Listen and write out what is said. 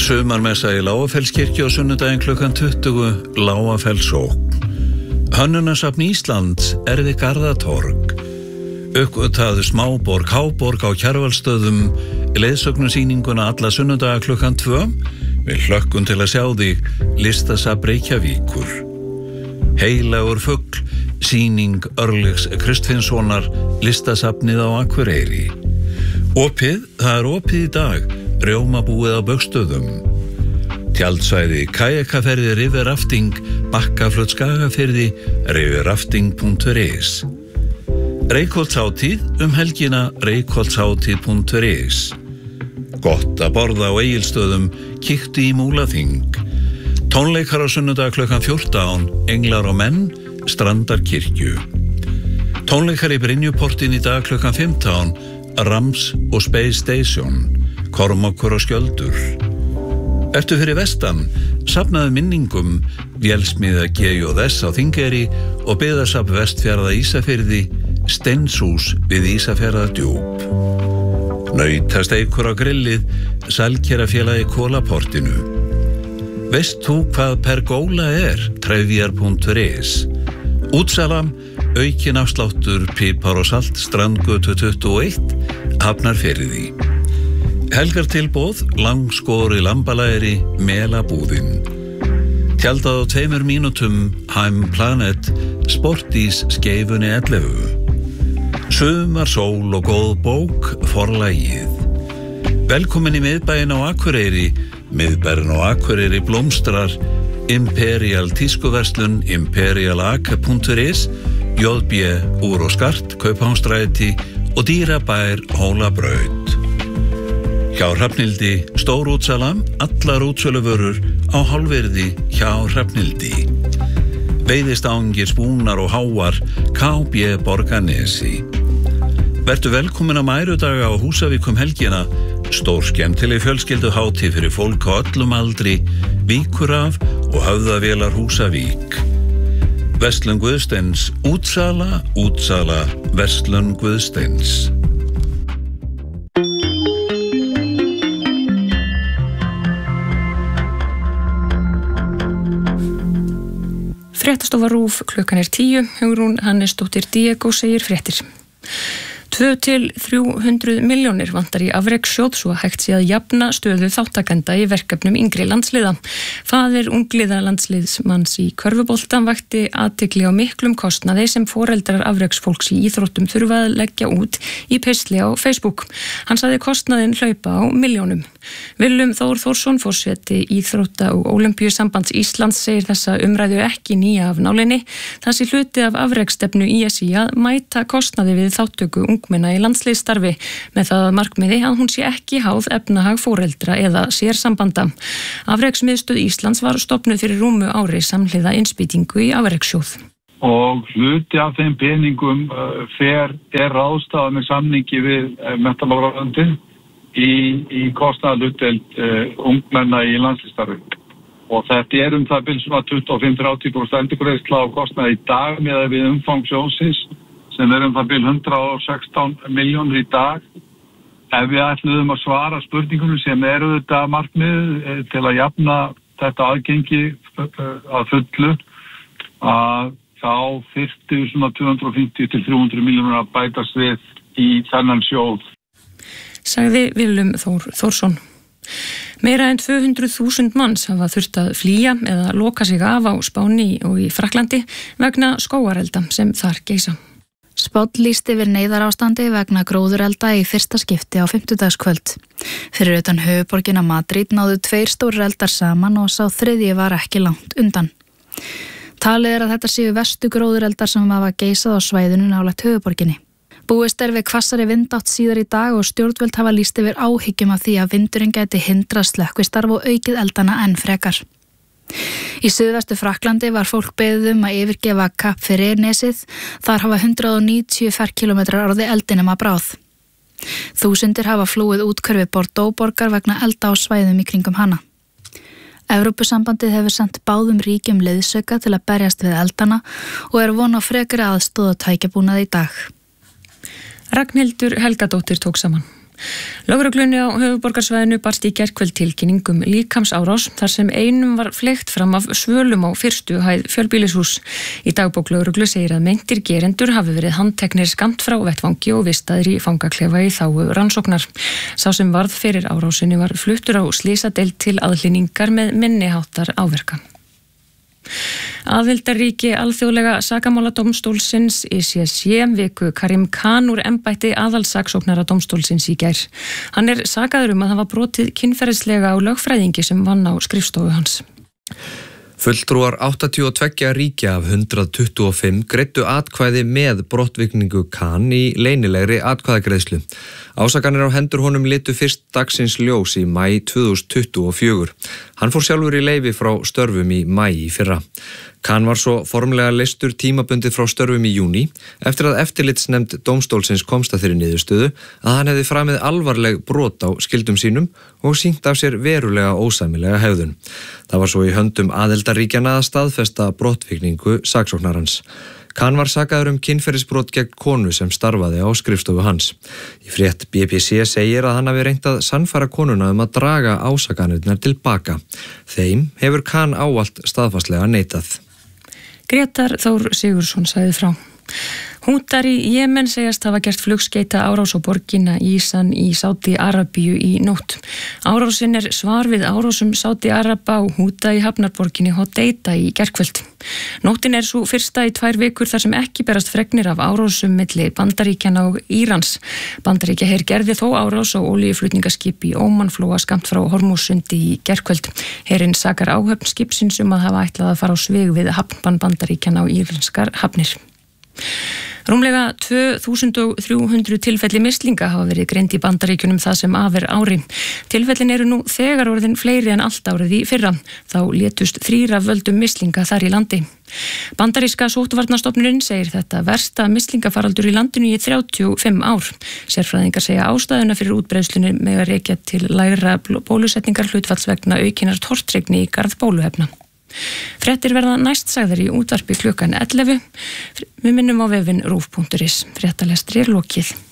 Sumarmessa í Lágafellskirkju á sunnudaginn klukkan 20, Lágafellssókn. Hönnunarsafn Íslands er við Garðatorg. Uppgötvaðu smáborg, háborg á Kjarvalsstöðum, leiðsögnarsýninguna alla sunnudaga klukkan 2. Við hlökkum til að sjá þig, listasafn Reykjavíkur. Heilagur fugl, sýning Örlygs Kristfinnssonar, listasafnið á Akureyri. Það er opið í dag, rjómabúið á Baugstöðum. Tjaldsvæði, kajakaferði, riverrafting, Bakkaflöt Skagafirði, riverrafting.is. Reykholtshátíð helgina, reykholtshátíð.is. Gott að borða á Egilsstöðum, kíktu í Múlaþing. Tónleikar á sunnudag klukkan 14, Englar og menn, Strandarkirkju. Tónleikar í Brynjuportin í dag klukkan 15, Rams og Space Station, Kormákur og Skjöldur. Ertu fyrir vestan, safnaðu minningum, Vélsmiðja GJS á Þingeyri og byggðasafn Vestfjarða Ísafirði, Steinshús við Ísafjarðardjúp. Nautasteikur á grillið, Sælkerafélagi Kolaportinu. Veist þú hvað pergóla er? Trefjar.is. Útsala, aukin afsláttur, pipar og salt, Strandgötu 21, Hafnarfirði. Helgartilboð, langskori lambalæri, Melabúðin. Tjaldað á 2 mínútum, Heim Planet, Sportís Skeifunni 11. Sumar, sól og góð bók, Forlagið. Velkomin í miðbæinn á Akureyri, miðbærinn á Akureyri blómstrar, Imperial tískuverslun, imperialak.is, JB Úr og Skart, Kauphánsstræti og Dýrabær Hólabraut. Hjá Hrafnildi, stórútsala, allar útsöluvörur á hálfvirði hjá Hrafnildi. Veiðistangir, spúnar og háar, KB Borgarnesi. Vertu velkomin á Mærudaga á Húsavík helgina, stór skemmtileg fjölskylduhátíð fyrir fólk á öllum aldri, Víkuraf og Höfðavélar Húsavík. Verslun Guðsteins, útsala, Verslun Guðsteins. Fréttastofa RÚV, klukkan 10, Hugrún Hannesdóttir Diego segir fréttir. 200–300 milljónir vantar í afrekssjóð svo hægt sé að jafna stöðu þáttakenda í verkefnum yngri landsliða. Faðir ungliða landsliðsmanns í körfubolta vakti athygli á miklum kostnaði sem foreldrar afrekksfólks í íþróttum þurfa að leggja út í pistli á Facebook. Hann sagði kostnaðinn hlaupa á milljónum. Willum Þór Þórsson, forseti Íþrótta- og Ólympíusambands Íslands, segir þessa umræðu ekki nýja af nálinni. Það sé hluti af afrekksstefnu ISÍ að mæta kostnaði við þáttöku ungmenna í landsliðsstarfi með það að markmiði að hún sé ekki háð efnahag foreldra eða sérsambanda. Afrekksmiðstöð Íslands var stofnuð fyrir rúmu ári samhliða innspýtingu í afrekssjóð. Og hluti af þeim peningum er ráðstafað með samningi við menntamálaráðuneytið í kostnaðarhlutdeild ungmenna í landsliðsstarfi. Og þetta það bil svona 25–30% endurgreiðsla á kostnaði í dag með við umfang sjóðsins sem það bil 116 milljónir í dag. Ef við ætluðum að svara spurningunum sem þetta markmið til að jafna þetta aðgengi að fullu, að þá þyrftu svona 250–300 milljónir að bætast við í þennan sjóð. Sagði Willum Þór Þórsson. Meira en 200.000 manns hafa þurft að flýja eða loka sig af á Spáni og í Frakklandi vegna skógarelda sem þar geisa. Spánn lýsti yfir neyðarástandi vegna gróðurelda í fyrsta skipti á fimmtudagskvöld. Fyrir utan höfuðborgina Madrid náðu 2 stórir eldar saman og sá 3. var ekki langt undan. Talið að þetta séu verstu gróðureldar sem hafa geisað á svæðinu nálægt höfuðborginni. Búist við hvassari vindátt síðar í dag og stjórnvöld hafa lýst yfir áhyggjum af því að vindurinn gæti hindrað slökkvistarf og aukið eldana enn frekar. Í suðvestu Frakklandi var fólk beðið að yfirgefa Cap Ferret-nesið. Þar hafa 190 ferkilometrar orðið eldinum að bráð. Þúsundir hafa flúið úthverfi Bordeaux-borgar vegna elda á svæðum í kringum hana. Evrópusambandið hefur sent báðum ríkjum leiðsauka til að berjast við eldana og von á frekari aðstoð og tækjabúnað í dag. Ragnhildur Helgadóttir tók saman. Lögreglunni á höfuðborgarsvæðinu barst í gærkvöld tilkynning líkamsárás þar sem einum var fleygt fram af svölum á fyrstu hæð fjölbýlishús. Í dagbók lögreglu segir að meintir gerendur hafi verið handteknir skammt frá vettvangi og vistaðir í fangaklefa í þágu rannsóknar. Sá sem varð fyrir árásinni var fluttur á slysadeild til aðhlynningar með minniháttar áverka. Aðildarríki alþjóðlega sakamáladómstólsins ICC viku Karim Khan úr embætti aðalsaksóknara dómstólsins í gær. Hann er sakaður að hafa brotið kynferðislega á lögfræðingi sem vann á skrifstofu hans. Fulltrúar 82 ríkja af 125 greiddu atkvæði með brottvikningu Khan í leynilegri atkvæðagreiðslu. Ásakanir á hendur honum litu fyrst dagsins ljós í maí 2024. Hann fór sjálfur í leyfi frá störfum í maí í fyrra. Khan var svo formlega leystur tímabundið frá störfum í júní eftir að eftirlitsnefnd dómstólsins komst að þeirri niðurstöðu að hann hefði framið alvarleg brot á skyldum sínum og sýnt af sér verulega ósæmilega hegðun. Það var svo í höndum aðildarríkjanna að staðfesta brottvikningu saksóknarans. Khan var sakaður kynferðisbrot gegn konu sem starfaði á skrifstofu hans. Í frétt BBC segir að hann hafi reynt að sannfæra konuna að draga ásakanirnar tilbaka. Þeim hefur Khan ávallt staðfastlega neitað. Grétar Þór Sigurðsson sagði frá. Hútar í Jemen segjast hafa gert flugskeita árás á borgina Ísan í Sádi-Arabíu í nótt. Árásin er svar við árásum Sádi-Araba og Húta í hafnarborginni Hodeida í gærkvöld. Nóttin er svo fyrsta í 2 vikur þar sem ekki berast fregnir af árásum milli Bandaríkjanna og Írans. Bandaríkjaher gerði þó árás á olíuflutningaskip í Ómanflóa skammt frá Hormússundi í gærkvöld. Herinn sakar áhöfn skipsins að hafa ætlað að fara á svig við hafnbann Bandaríkjanna og íranskar hafnir. Rúmlega 2300 tilfelli mislinga hafa verið greind í Bandaríkjunum það sem af ári. Tilfellin eru nú þegar orðin fleiri en allt árið í fyrra. Þá létust 3 af völdum mislinga þar í landi. Bandaríska sóttvarnastofnunin segir þetta versta mislingafaraldur í landinu í 35 ár. Sérfræðingar segja ástæðuna fyrir útbreiðslunni með að rekja til lægra bólusetningar hlutfalls vegna aukinnar tortryggni í garð bóluefna. Fréttir verða næst sagðar í útvarpi klukkan 11. Við minnum á vefinn rúv.is. Fréttalestri lokið.